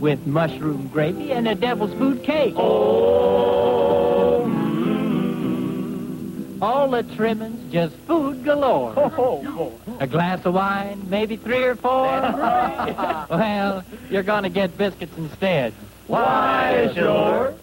with mushroom gravy and a devil's food cake. Oh. All the trimmings, just food galore. A glass of wine, maybe 3 or 4. Well, you're going to get biscuits instead. Why, sure.